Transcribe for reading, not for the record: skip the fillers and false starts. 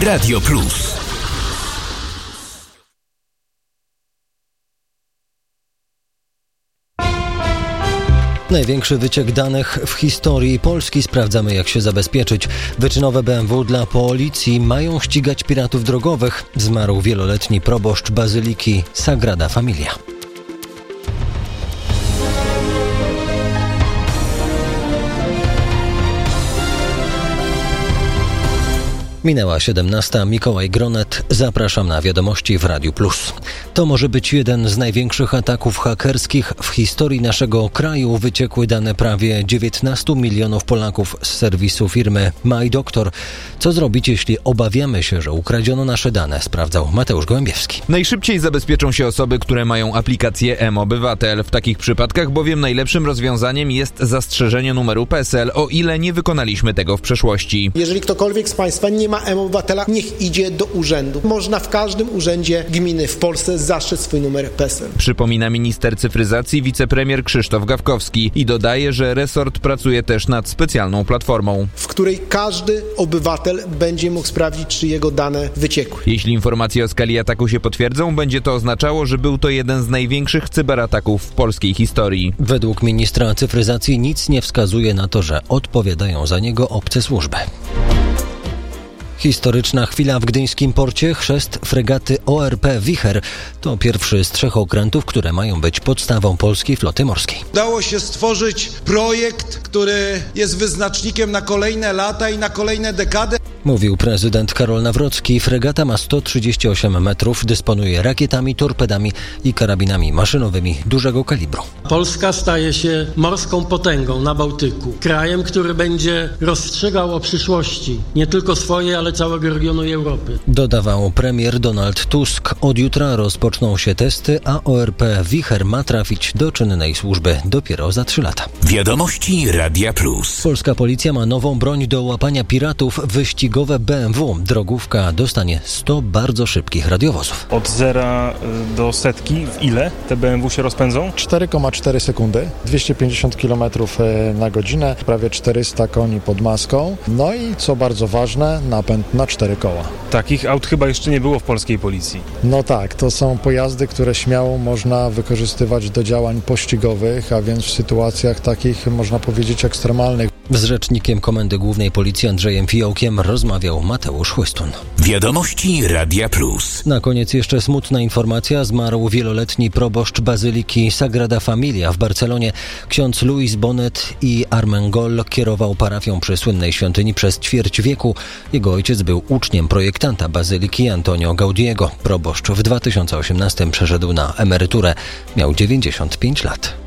Radio Plus. Największy wyciek danych w historii Polski. Sprawdzamy, jak się zabezpieczyć. Wyczynowe BMW dla policji mają ścigać piratów drogowych. Zmarł wieloletni proboszcz bazyliki Sagrada Familia. Minęła 17. Mikołaj Gronet. Zapraszam na wiadomości w Radiu Plus. To może być jeden z największych ataków hakerskich w historii naszego kraju. Wyciekły dane prawie 19 milionów Polaków z serwisu firmy MyDoctor. Co zrobić, jeśli obawiamy się, że ukradziono nasze dane? Sprawdzał Mateusz Gołębiewski. Najszybciej zabezpieczą się osoby, które mają aplikację mObywatel. W takich przypadkach bowiem najlepszym rozwiązaniem jest zastrzeżenie numeru PESEL, o ile nie wykonaliśmy tego w przeszłości. Jeżeli ktokolwiek z Państwa nie ma mObywatela, niech idzie do urzędu. Można w każdym urzędzie gminy w Polsce zastrzec swój numer PESEL. Przypomina minister cyfryzacji wicepremier Krzysztof Gawkowski i dodaje, że resort pracuje też nad specjalną platformą, w której każdy obywatel będzie mógł sprawdzić, czy jego dane wyciekły. Jeśli informacje o skali ataku się potwierdzą, będzie to oznaczało, że był to jeden z największych cyberataków w polskiej historii. Według ministra cyfryzacji nic nie wskazuje na to, że odpowiadają za niego obce służby. Historyczna chwila w gdyńskim porcie. Chrzest fregaty ORP Wicher to pierwszy z 3 okrętów, które mają być podstawą polskiej floty morskiej. Udało się stworzyć projekt, który jest wyznacznikiem na kolejne lata i na kolejne dekady. Mówił prezydent Karol Nawrocki. Fregata ma 138 metrów, dysponuje rakietami, torpedami i karabinami maszynowymi dużego kalibru. Polska staje się morską potęgą na Bałtyku. Krajem, który będzie rozstrzygał o przyszłości nie tylko swojej, ale całego regionu i Europy. Dodawał premier Donald Tusk. Od jutra rozpoczną się testy, a ORP Wicher ma trafić do czynnej służby dopiero za 3 lata. Wiadomości Radia Plus. Polska policja ma nową broń do łapania piratów. Wyścigowe BMW. Drogówka dostanie 100 bardzo szybkich radiowozów. Od 0 do 100 w ile te BMW się rozpędzą? 4,4 sekundy, 250 km na godzinę, prawie 400 koni pod maską. No i co bardzo ważne, napęd na 4 koła. Takich aut chyba jeszcze nie było w polskiej policji. No tak, to są pojazdy, które śmiało można wykorzystywać do działań pościgowych, a więc w sytuacjach takich, można powiedzieć, ekstremalnych. Z rzecznikiem Komendy Głównej Policji Andrzejem Fiołkiem rozmawiał Mateusz Chłystun. Wiadomości Radia Plus. Na koniec jeszcze smutna informacja. Zmarł wieloletni proboszcz bazyliki Sagrada Familia w Barcelonie. Ksiądz Luis Bonet i Armengol kierował parafią przy słynnej świątyni przez ćwierć wieku. Jego ojciec był uczniem projektanta bazyliki Antonio Gaudiego. Proboszcz w 2018 przeszedł na emeryturę. Miał 95 lat.